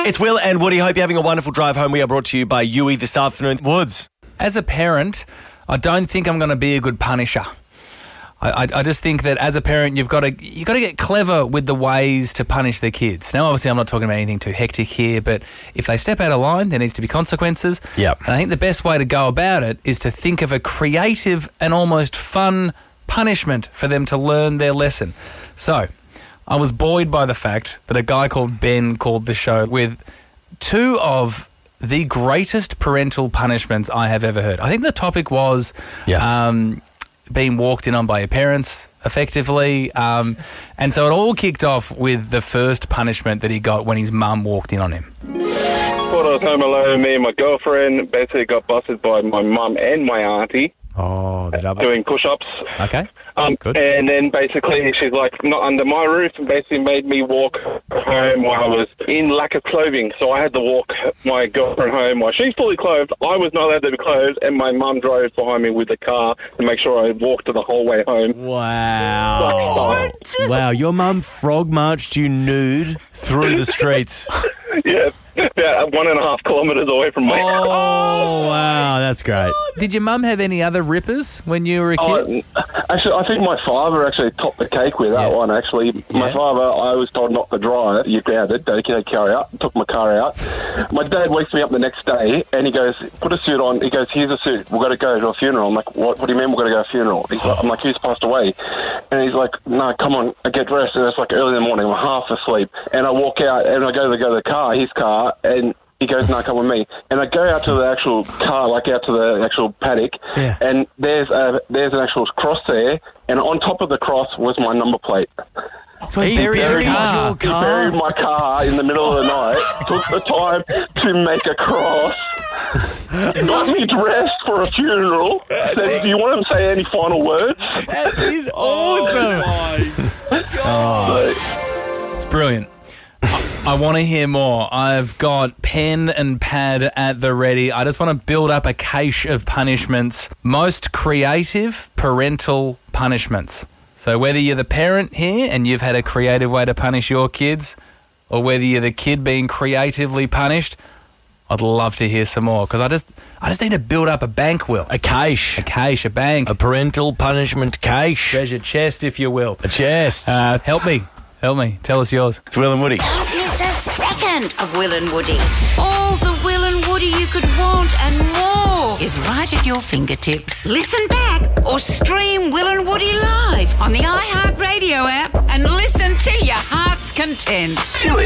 It's Will and Woody. Hope you're having a wonderful drive home. We are brought to you by Yui this afternoon. Woods. As a parent, I don't think I'm going to be a good punisher. I just think that as a parent, you've got to get clever with the ways to punish their kids. Now, obviously, I'm not talking about anything too hectic here, but if they step out of line, there needs to be consequences. Yep. And I think the best way to go about it is to think of a creative and almost fun punishment for them to learn their lesson. So, I was buoyed by the fact that a guy called Ben called the show with two of the greatest parental punishments I have ever heard. I think the topic was being walked in on by your parents, effectively. And so it all kicked off with the first punishment that he got when his mum walked in on him. Thought I was home alone. Me and my girlfriend basically got busted by my mum and my auntie. Oh, the double. Doing push-ups. Okay. Good. And then basically she's like, not under my roof, and basically made me walk home while I was in lack of clothing. So I had to walk my girlfriend home while she's fully clothed. I was not allowed to be clothed, and my mum drove behind me with the car to make sure I walked the whole way home. Wow. Wow, your mum frog marched you nude through the streets. Yeah, about 1.5 kilometres away from my house. Oh, wow, that's great. Did your mum have any other rippers when you were a kid? Actually, I think my father actually topped the cake with that one, actually. My father, I was told not to drive. You're grounded. They carry out. Took my car out. My dad wakes me up the next day, and he goes, put a suit on. He goes, here's a suit. We've got to go to a funeral. I'm like, what do you mean we've got to go to a funeral? I'm like, who's passed away? And he's like, no, come on, I get dressed. And it's like early in the morning. I'm half asleep. And I walk out, and I go to the car, his car, and he goes, no, come with me. And I go out to the actual car, like out to the actual paddock, and there's an actual cross there, and on top of the cross was my number plate. So he buried your car. He buried my car in the middle of the night, took the time to make a cross, got me dressed for a funeral, said, do you want to say any final words? That is awesome. It's brilliant. I want to hear more. I've got pen and pad at the ready. I just want to build up a cache of punishments. Most creative parental punishments. So whether you're the parent here and you've had a creative way to punish your kids, or whether you're the kid being creatively punished, I'd love to hear some more, because I just need to build up a bank, Will. A cache. A bank. A parental punishment cache. Treasure chest, if you will. A chest. Help me. Tell us yours. It's Will and Woody. Don't miss a second of Will and Woody. All the Will and Woody you could want and more is right at your fingertips. Listen back or stream Will and Woody live on the iHeartRadio app and listen to your heart's content.